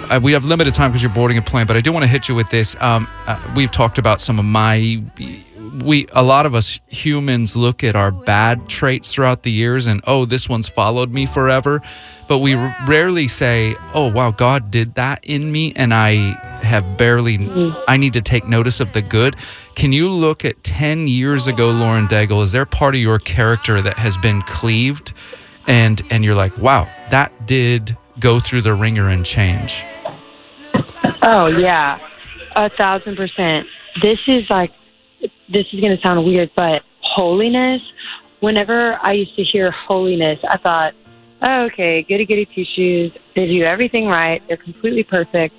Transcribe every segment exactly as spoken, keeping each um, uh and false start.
uh, we have limited time because you're boarding a plane, but I do want to hit you with this. Um, uh, we've talked about some of my, we a lot of us humans look at our bad traits throughout the years and, oh, this one's followed me forever. But we r- rarely say, oh, wow, God did that in me and I have barely, mm. I need to take notice of the good. Can you look at ten years ago, Lauren Daigle? Is there part of your character that has been cleaved and and you're like, wow, that did go through the ringer and change? Oh, yeah, a thousand percent. This is like, this is going to sound weird, but holiness, whenever I used to hear holiness, I thought, oh, okay, goody goody two shoes. They do everything right. They're completely perfect.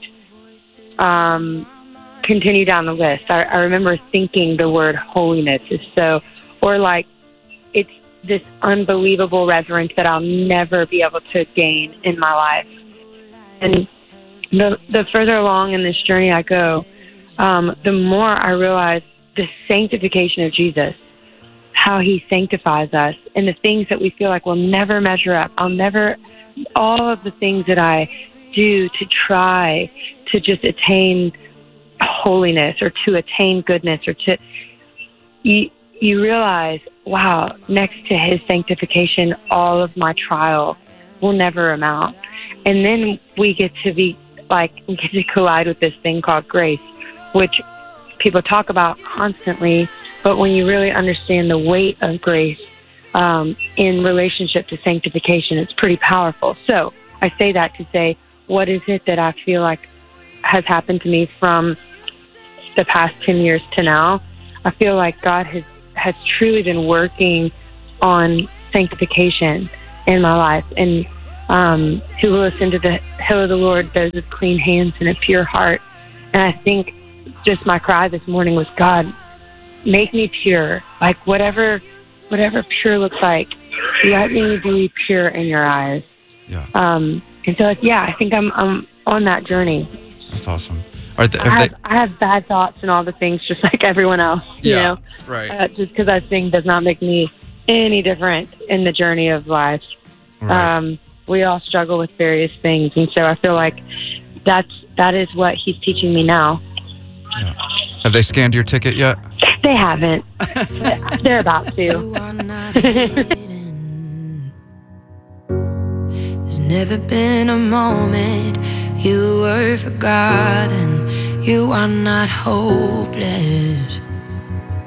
Um, continue down the list. I, I remember thinking the word holiness is so, or like, it's this unbelievable reverence that I'll never be able to gain in my life. And the, the further along in this journey I go, um, the more I realize the sanctification of Jesus, how he sanctifies us, and the things that we feel like will never measure up. I'll never, all of the things that I do to try to just attain holiness or to attain goodness or to, you, you realize, wow, next to his sanctification, all of my trial will never amount. And then we get to be like, we get to collide with this thing called grace, which people talk about constantly, but when you really understand the weight of grace um, in relationship to sanctification, it's pretty powerful. So I say that to say, what is it that I feel like has happened to me from the past ten years to now? I feel like God has, has truly been working on sanctification in my life. And um, who will ascend to the hill of the Lord, those with clean hands and a pure heart. And I think just my cry this morning was, God, make me pure. Like whatever, whatever pure looks like, let me be pure in your eyes. Yeah. Um, and so, yeah, I think I'm, I'm on that journey. That's awesome. Are they, I, have, they, I have bad thoughts and all the things just like everyone else, you yeah, know, right. Uh, just because I sing does not make me any different in the journey of life. Right. Um, we all struggle with various things. And so I feel like that's, that is what he's teaching me now. Yeah. Have they scanned your ticket yet? They haven't. They're about to. There's never been a moment you were forgotten. You are not hopeless.